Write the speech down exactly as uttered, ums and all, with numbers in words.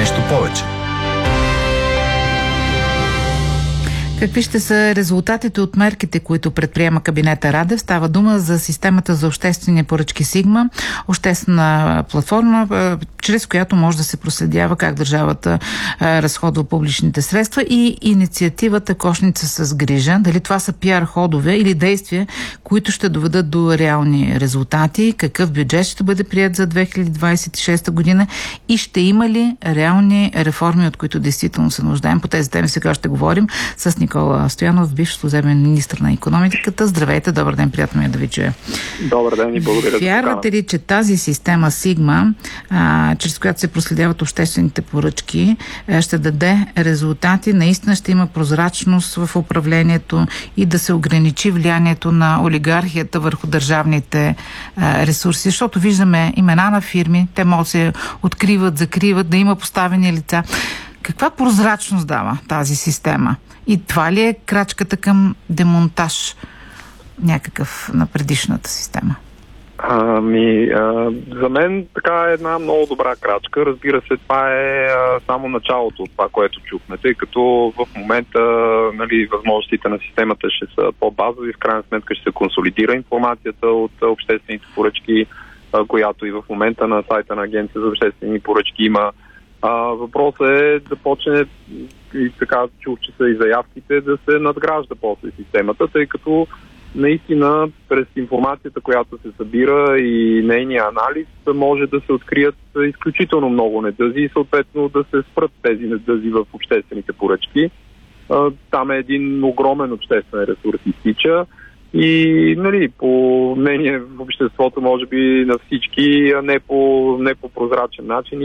Нещо повече. Какви ще са резултатите от мерките, които предприема кабинета Радев? Става дума за системата за обществени поръчки Сигма, обществена платформа, чрез която може да се проследява как държавата разходва публичните средства, и инициативата Кошница с грижа. Дали това са пиар ходове или действия, които ще доведат до реални резултати? Какъв бюджет ще бъде прият за две хиляди двадесет и шеста година и ще има ли реални реформи, от които действително се нуждаем? По тези теми сега ще говорим с Никола Стоянов, бивш служебен министър на икономиката. Здравейте, добър ден, приятно ми е да ви чуя. Добър ден и благодаря. Вярвате ли, че тази система Сигма, а, чрез която се проследяват обществените поръчки, ще даде резултати? Наистина ще има прозрачност в управлението и да се ограничи влиянието на олигархията върху държавните а, ресурси? Защото виждаме имена на фирми, те могат да се откриват, закриват, да има поставени лица. Каква прозрачност дава тази система? И това ли е крачката към демонтаж някакъв на предишната система? Ами, а, за мен така е една много добра крачка. Разбира се, това е а, само началото от това, което чухме, тъй като в момента, нали, възможностите на системата ще са по-базови, в крайна сметка ще се консолидира информацията от а, обществените поръчки, а, която и в момента на сайта на Агенция за обществени поръчки има. А, въпросът е да почне, и така чух, че са и заявките, да се надгражда после системата, тъй като наистина през информацията, която се събира и нейния анализ, може да се открият изключително много недъзи и съответно да се спрат тези недъзи в обществените поръчки. А, там е един огромен обществен ресурс изтича и, нали, по мнение в обществото, може би на всички, не по, не по прозрачен начин